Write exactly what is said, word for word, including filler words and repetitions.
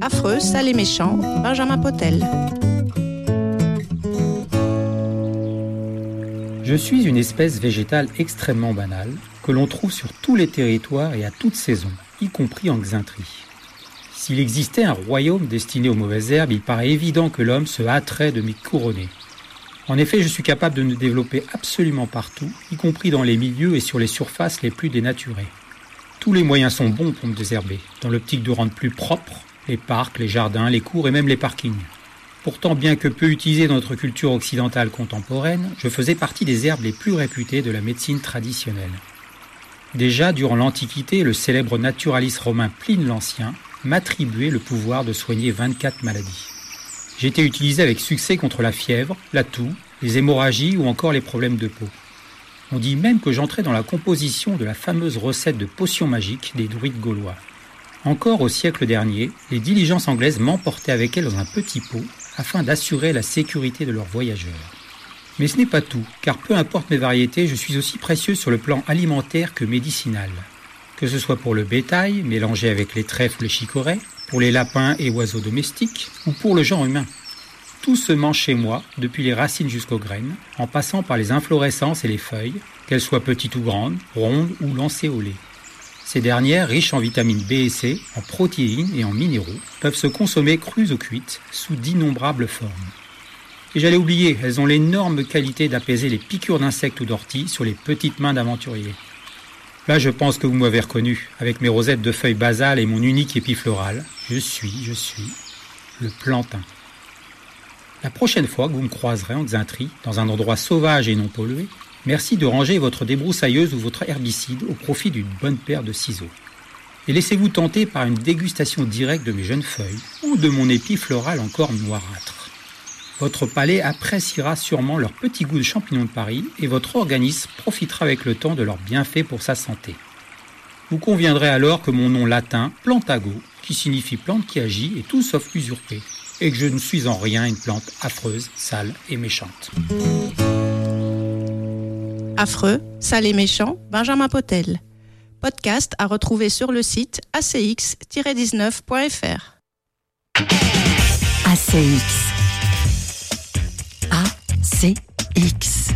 Affreux, sale et méchant, Benjamin Potel. Je suis une espèce végétale extrêmement banale que l'on trouve sur tous les territoires et à toutes saisons, y compris en Xaintrie. S'il existait un royaume destiné aux mauvaises herbes, il paraît évident que l'homme se hâterait de m'y couronner. En effet, je suis capable de me développer absolument partout, y compris dans les milieux et sur les surfaces les plus dénaturées. Tous les moyens sont bons pour me désherber, dans l'optique de rendre plus propres les parcs, les jardins, les cours et même les parkings. Pourtant, bien que peu utilisé dans notre culture occidentale contemporaine, je faisais partie des herbes les plus réputées de la médecine traditionnelle. Déjà, durant l'Antiquité, le célèbre naturaliste romain Pline l'Ancien m'attribuait le pouvoir de soigner vingt-quatre maladies. J'ai été utilisé avec succès contre la fièvre, la toux, les hémorragies ou encore les problèmes de peau. On dit même que j'entrais dans la composition de la fameuse recette de potions magiques des druides gaulois. Encore au siècle dernier, les diligences anglaises m'emportaient avec elles dans un petit pot afin d'assurer la sécurité de leurs voyageurs. Mais ce n'est pas tout, car peu importe mes variétés, je suis aussi précieux sur le plan alimentaire que médicinal. Que ce soit pour le bétail, mélangé avec les trèfles ou les chicorées, pour les lapins et oiseaux domestiques, ou pour le genre humain. Tout se mange chez moi, depuis les racines jusqu'aux graines, en passant par les inflorescences et les feuilles, qu'elles soient petites ou grandes, rondes ou lancéolées. Ces dernières, riches en vitamines B et C, en protéines et en minéraux, peuvent se consommer crues ou cuites, sous d'innombrables formes. Et j'allais oublier, elles ont l'énorme qualité d'apaiser les piqûres d'insectes ou d'orties sur les petites mains d'aventuriers. Là, je pense que vous m'avez reconnu, avec mes rosettes de feuilles basales et mon unique épi floral. Je suis, je suis, le plantain. La prochaine fois que vous me croiserez en Xaintrie, dans un endroit sauvage et non pollué, merci de ranger votre débroussailleuse ou votre herbicide au profit d'une bonne paire de ciseaux. Et laissez-vous tenter par une dégustation directe de mes jeunes feuilles ou de mon épi floral encore noirâtre. Votre palais appréciera sûrement leur petit goût de champignons de Paris et votre organisme profitera avec le temps de leurs bienfaits pour sa santé. Vous conviendrez alors que mon nom latin, Plantago, qui signifie plante qui agit, est tout sauf usurpé, et que je ne suis en rien une plante affreuse, sale et méchante. Affreux, sale et méchant, Benjamin Potel. Podcast à retrouver sur le site a c x tiret dix-neuf point f r. A C X. A C X.